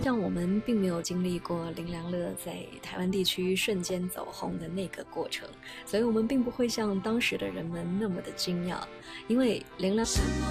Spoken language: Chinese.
像我们并没有经历过林良乐在台湾地区瞬间走红的那个过程，所以我们并不会像当时的人们那么的惊讶，因为林良